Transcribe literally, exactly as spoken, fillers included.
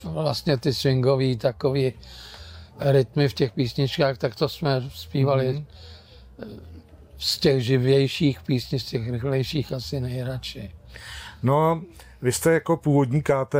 vlastně ty swingový takový rytmy v těch písničkách, tak to jsme zpívali mm-hmm. z těch živějších písní, z těch rychlejších asi nejradši. No, vy jste jako původní K T